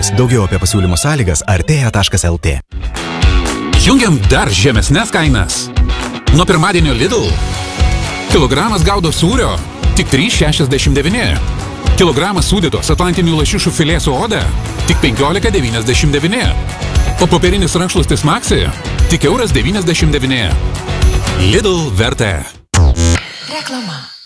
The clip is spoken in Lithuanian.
sąlygomis. Daugiau apie pasiūlymo sąlygas artėja.lt. Jungiam dar žemesnes kainas. Nuo pirmadienio Lidl. Kilogramas gaudo sūrio tik 3,69. Kilogramas sūdytos atlantinių lašišų filė su oda tik 15,99. O popierinis rankšluostis Maxi tik 1,99 €. Lidl vertė. Reklama.